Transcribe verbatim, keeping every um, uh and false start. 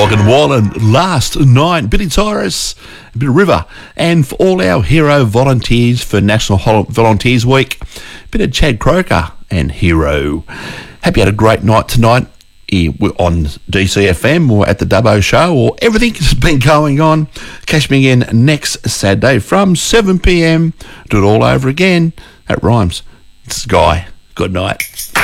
Logan Wallen last night. Billy Tyrus, a bit of River. And for all our hero volunteers for National Hol- Volunteers Week, a bit of Chad Croker and Hero. Hope you had a great night tonight here on D C F M or at the Dubbo Show or everything that's been going on. Catch me again next Saturday from seven p.m. Do it all over again. That rhymes. It's Guy. Good night.